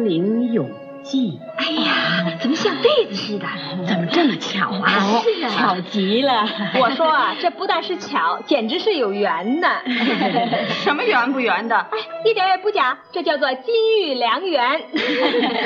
芳龄永记。 哎呀，怎么像被子似的？ 怎么这么巧啊？ 是啊， 巧极了。 我说啊，这不但是巧，简直是有缘呢。 什么缘不缘的？ 哎，一点也不假，这叫做金玉良缘。